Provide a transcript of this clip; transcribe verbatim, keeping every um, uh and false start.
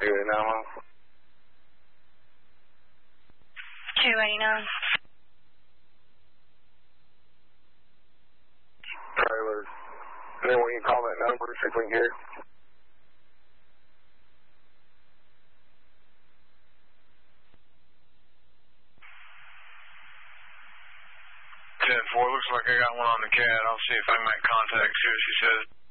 two eighty-nine. two eighty-nine. Trailers. And then when you call that number, see if we can hear. ten four, looks like I got one on the cat. I'll see if I can make contact, see what she says.